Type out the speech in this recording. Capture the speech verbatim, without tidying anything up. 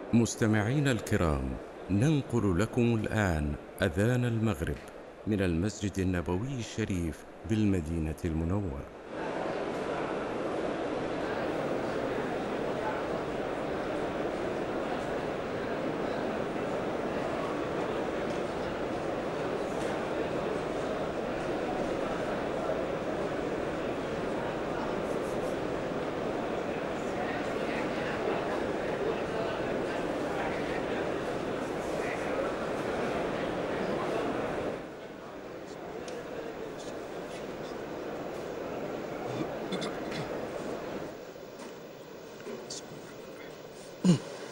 مستمعينا الكرام، ننقل لكم الآن أذان المغرب من المسجد النبوي الشريف بالمدينة المنورة.